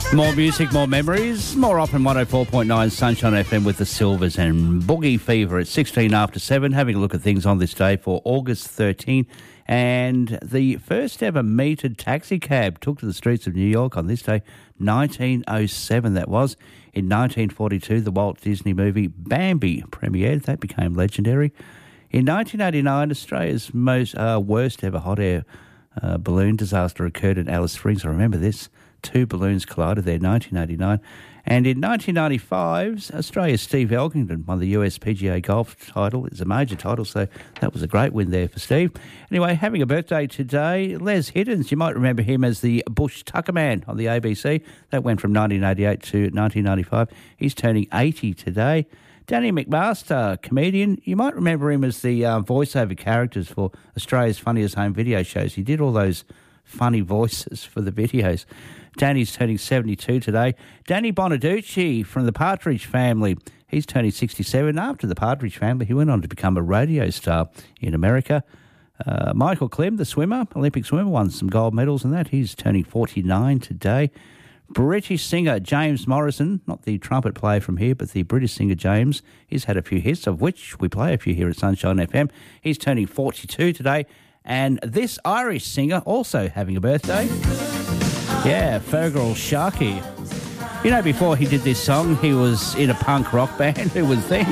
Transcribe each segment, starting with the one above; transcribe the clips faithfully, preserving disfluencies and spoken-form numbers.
More music, more memories, more often one oh four point nine Sunshine F M with the Silvers and Boogie Fever at sixteen after seven, having a look at things on this day for August thirteenth. And the first ever metered taxi cab took to the streets of New York on this day, nineteen oh seven that was. In nineteen forty-two, the Walt Disney movie Bambi premiered. That became legendary. In nineteen eighty-nine, Australia's most uh, worst ever hot air uh, balloon disaster occurred in Alice Springs. I remember this. Two balloons collided there in nineteen eighty-nine. And in nineteen ninety-five, Australia's Steve Elkington won the U S P G A golf title. It's a major title, so that was a great win there for Steve. Anyway, having a birthday today, Les Hiddens. You might remember him as the Bush Tucker Man on the A B C. That went from nineteen eighty-eight to nineteen ninety-five. He's turning eighty today. Danny McMaster, comedian. You might remember him as the uh, voiceover characters for Australia's Funniest Home Video shows. He did all those funny voices for the videos. Danny's turning seventy-two today. Danny Bonaducci from the Partridge Family. He's turning sixty-seven. After the Partridge Family, he went on to become a radio star in America. Uh, Michael Clem, the swimmer, Olympic swimmer, won some gold medals and that. He's turning forty-nine today. British singer James Morrison, not the trumpet player from here, but the British singer James. He's had a few hits, of which we play a few here at Sunshine F M. He's turning forty-two today. And this Irish singer also having a birthday. Yeah, Fergal Sharkey. You know, before he did this song, he was in a punk rock band, who would think?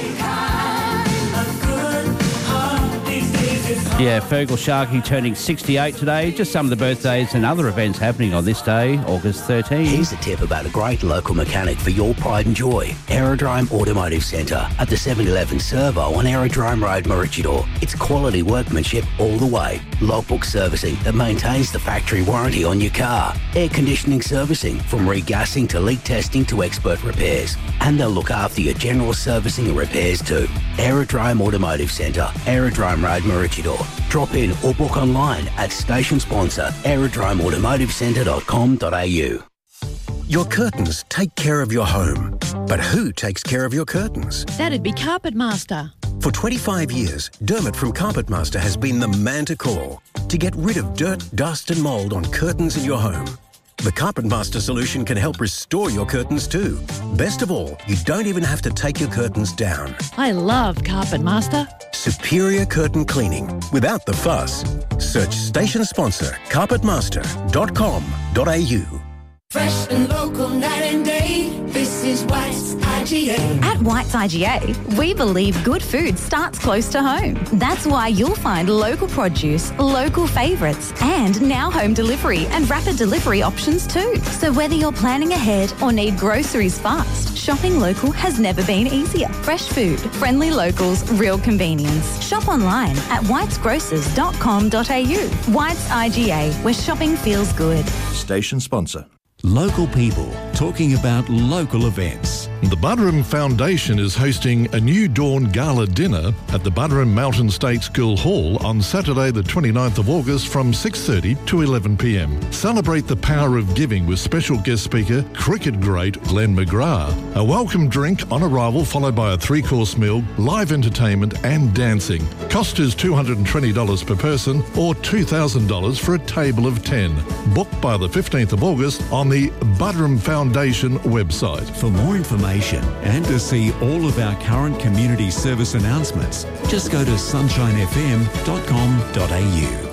Yeah, Fergal Sharkey turning sixty-eight today. Just some of the birthdays and other events happening on this day, August thirteenth. Here's a tip about a great local mechanic for your pride and joy. Aerodrome Automotive Centre at the seven eleven Servo on Aerodrome Road, Maroochydore. It's quality workmanship all the way. Logbook servicing that maintains the factory warranty on your car. Air conditioning servicing from regassing to leak testing to expert repairs. And they'll look after your general servicing and repairs too. Aerodrome Automotive Centre, Aerodrome Road, Maroochydore. Drop in or book online at station sponsor aerodrome automotive centre dot com dot a u. Your curtains take care of your home. But who takes care of your curtains? That'd be Carpet Master. For twenty-five years, Dermot from Carpet Master has been the man to call to get rid of dirt, dust and mould on curtains in your home. The Carpet Master solution can help restore your curtains too. Best of all, you don't even have to take your curtains down. I love Carpet Master. Superior curtain cleaning without the fuss. Search station sponsor carpet master dot com dot a u. Fresh and local night and day. This is White's I G A. At White's I G A, we believe good food starts close to home. That's why you'll find local produce, local favourites, and now home delivery and rapid delivery options too. So whether you're planning ahead or need groceries fast, shopping local has never been easier. Fresh food, friendly locals, real convenience. Shop online at whites grocers dot com dot a u. White's I G A, where shopping feels good. Station sponsor. Local people talking about local events. The Buderim Foundation is hosting a New Dawn Gala Dinner at the Buderim Mountain State School Hall on Saturday the twenty-ninth of August from six thirty to eleven p m. Celebrate the power of giving with special guest speaker, cricket great Glenn McGrath. A welcome drink on arrival followed by a three-course meal, live entertainment and dancing. Cost is two hundred twenty dollars per person or two thousand dollars for a table of ten. Book by the fifteenth of August on the Buderim Foundation website. For more information and to see all of our current community service announcements, just go to sunshine f m dot com dot a u.